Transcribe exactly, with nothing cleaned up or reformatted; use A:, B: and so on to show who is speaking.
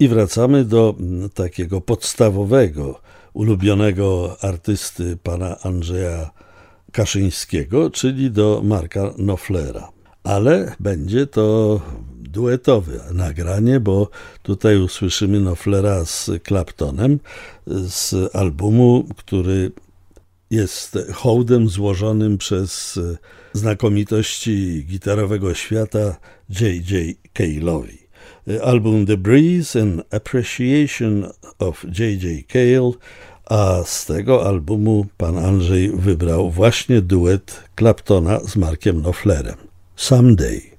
A: I wracamy do takiego podstawowego, ulubionego artysty pana Andrzeja Kaszyńskiego, czyli do Marka Knopflera. Ale będzie to duetowe nagranie, bo tutaj usłyszymy Knopflera z Claptonem z albumu, który jest hołdem złożonym przez znakomitości gitarowego świata J J Cale'owi. Album The Breeze and Appreciation of J J Cale, a z tego albumu pan Andrzej wybrał właśnie duet Claptona z Markiem Knopflerem. Someday.